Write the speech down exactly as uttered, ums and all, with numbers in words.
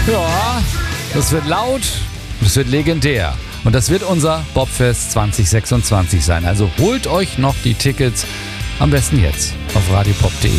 Ja, das wird laut, das wird legendär. Und das wird unser Bobfest zwanzig sechsundzwanzig sein. Also holt euch noch die Tickets, am besten jetzt auf radiopop punkt de.